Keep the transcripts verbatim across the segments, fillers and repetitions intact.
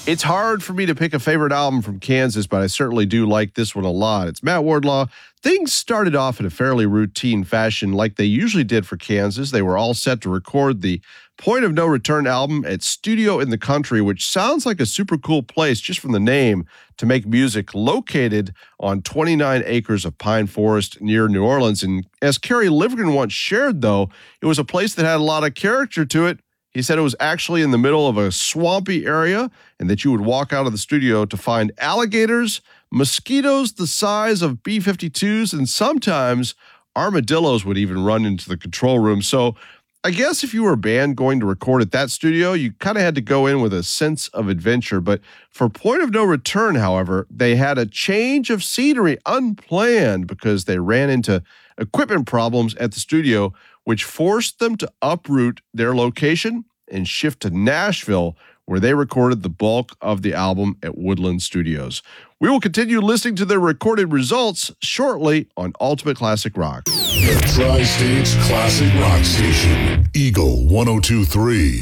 It's hard for me to pick a favorite album from Kansas, but I certainly do like this one a lot. It's Matt Wardlaw. Things started off in a fairly routine fashion like they usually did for Kansas. They were all set to record the Point of No Return album at Studio in the Country, which sounds like a super cool place just from the name to make music, located on twenty-nine acres of pine forest near New Orleans. And as Kerry Livgren once shared, though, it was a place that had a lot of character to it. He said it was actually in the middle of a swampy area and that you would walk out of the studio to find alligators, mosquitoes the size of B fifty-twos, and sometimes armadillos would even run into the control room. So I guess if you were a band going to record at that studio, you kind of had to go in with a sense of adventure. But for Point of No Return, however, they had a change of scenery unplanned because they ran into equipment problems at the studio, which forced them to uproot their location and shift to Nashville, where they recorded the bulk of the album at Woodland Studios. We will continue listening to their recorded results shortly on Ultimate Classic Rock. The Tri-State's Classic Rock Station, Eagle one oh two point three.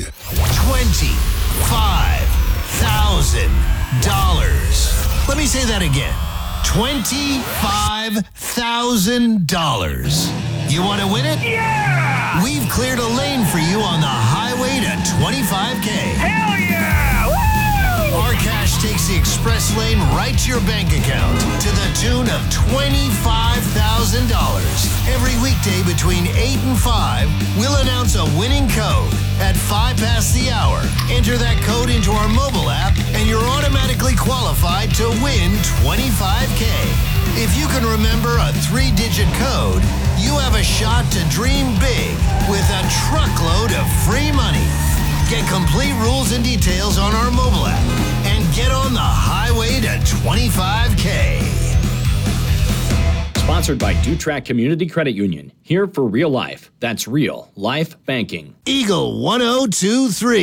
twenty-five thousand dollars. Let me say that again. twenty-five thousand dollars. You want to win it? Yeah! We've cleared a lane for you on the highway to twenty-five K. Hell yeah! Woo! Our cash takes the express lane right to your bank account to the tune of twenty-five thousand dollars. Every weekday between eight and five, we'll announce a winning code at five past the hour. Enter that code into our mobile app, and you're automatically qualified to win twenty-five K. If you can remember a three-digit code, you have a shot to dream big with a truckload of free money. Get complete rules and details on our mobile app and get on the highway to twenty-five K. Sponsored by Dutrack Community Credit Union. Here for real life. That's real life banking. Eagle one oh two point three.